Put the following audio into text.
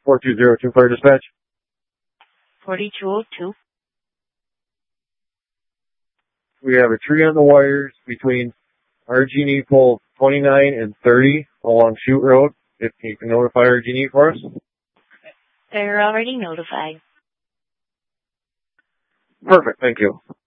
4202 Fire Dispatch. 4202. We have a tree on the wires between RG&E pole 29 and 30 along Chute Road. If you can notify RG&E for us. They're already notified. Perfect. Thank you.